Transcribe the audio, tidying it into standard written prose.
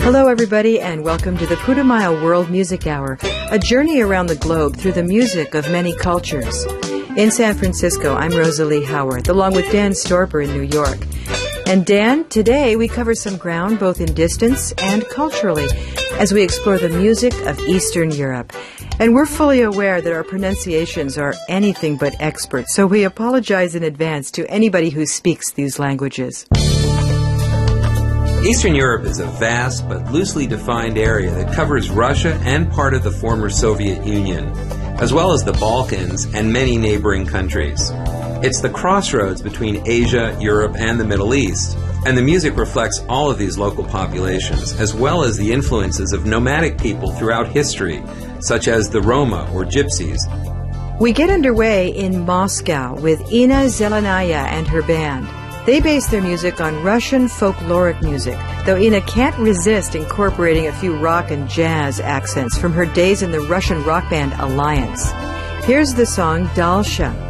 Hello, everybody, and welcome to the Putumayo World Music Hour, a journey around the globe through the music of many cultures. In San Francisco, I'm Rosalie Howard, along with Dan Storper in New York. And Dan, today we cover some ground both in distance and culturally as we explore the music of Eastern Europe. And we're fully aware that our pronunciations are anything but expert, so we apologize in advance to anybody who speaks these languages. Eastern Europe is a vast but loosely defined area that covers Russia and part of the former Soviet Union, as well as the Balkans and many neighboring countries. It's the crossroads between Asia, Europe, and the Middle East, and the music reflects all of these local populations, as well as the influences of nomadic people throughout history, such as the Roma or Gypsies. We get underway in Moscow with Inna Zelenaya and her band. They base their music on Russian folkloric music, though Inna can't resist incorporating a few rock and jazz accents from her days in the Russian rock band Alliance. Here's the song Dalsha.